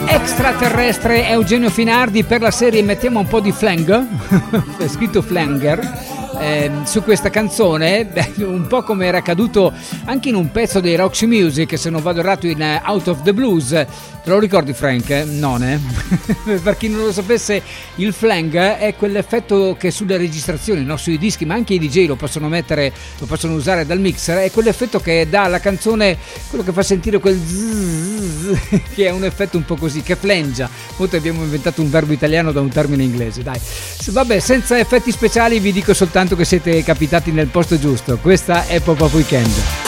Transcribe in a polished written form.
Extraterrestre Eugenio Finardi per la serie Mettiamo un po' di flang, è scritto flanger, su questa canzone, un po' come era accaduto anche in un pezzo dei Roxy Music, se non vado errato, in Out of the Blues. Te lo ricordi, Frank? Non è? Per chi non lo sapesse, il flang è quell'effetto che sulle registrazioni, no? Sui dischi, ma anche i DJ lo possono mettere, lo possono usare dal mixer, è quell'effetto che dà alla canzone, quello che fa sentire quel zzz, che è un effetto un po' così, che flangia. Molto abbiamo inventato un verbo italiano da un termine inglese, dai. Vabbè, senza effetti speciali vi dico soltanto che siete capitati nel posto giusto. Questa è Pop-Up Weekend.